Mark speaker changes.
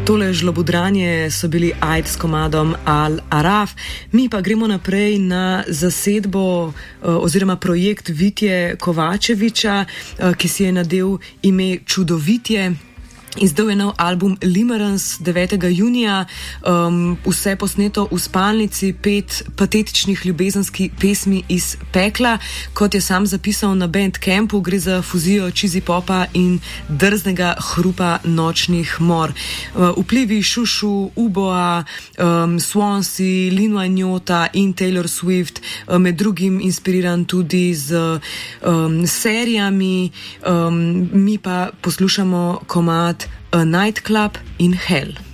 Speaker 1: Tole žlobudranje so bili Aid s komadom Al-Araf. Mi pa gremo naprej na zasedbo oziroma projekt Vitje Kovačeviča, ki si je nadel ime Čudovitje. Izdal je nov album Limerence 9. junija, vse posneto v spalnici, 5 patetičnih ljubezenskih pesmi iz pekla. Kot je sam zapisal na Bandcampu, gre za fuzijo cheesy popa in drznega hrupa nočnih mor. Vplivi Šušu, Uboa, Swansea, Lino Anjota in Taylor Swift, med drugim inspiriran tudi z serijami. Mi pa poslušamo komad A Nightclub in Hell.